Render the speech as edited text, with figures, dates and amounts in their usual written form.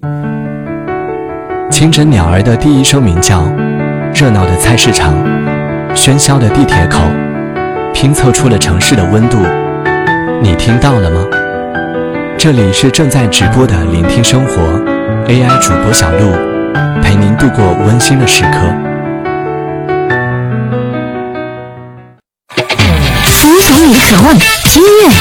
清真鸟儿的第一声鸣叫，热闹的菜市场，喧嚣的地铁口，拼凑出了城市的温度。你听到了吗？这里是正在直播的聆听生活 AI 主播小璐，陪您度过温馨的时刻。 欣赏你的渴望，音乐